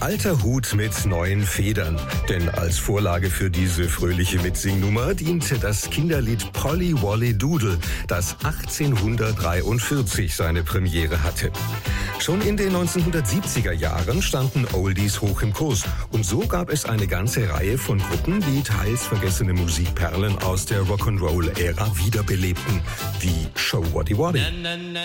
Alter Hut mit neuen Federn. Denn als Vorlage für diese fröhliche Mitsingnummer diente das Kinderlied Polly Wolly Doodle, das 1843 seine Premiere hatte. Schon in den 1970er Jahren standen Oldies hoch im Kurs. Und so gab es eine ganze Reihe von Gruppen, die teils vergessene Musikperlen aus der Rock'n'Roll-Ära wiederbelebten, wie Show Waddy Waddy.